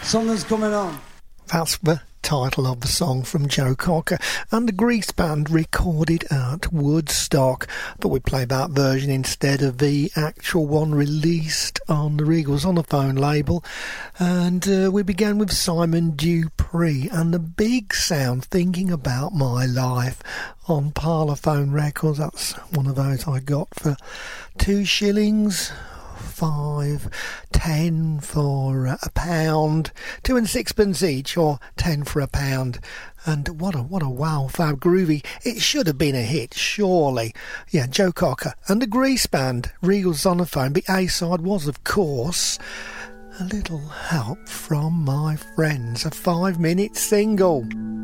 Summer's coming on. That's the title of the song from Joe Cocker and the Grease Band, recorded at Woodstock. Thought we'd play that version instead of the actual one released on the Regals on the Phone label. And we began with Simon Dupree and the Big Sound, Thinking About My Life, on Parlophone Records. That's one of those I got for 2 shillings. 5, 10 for £1, 2 and 6pence each, or 10 for £1. And what a wow, fab groovy. It should have been a hit, surely. Yeah, Joe Cocker and the Grease Band, Regals on the Phone. The A-side was, of course, A Little Help from My Friends, a 5-minute single.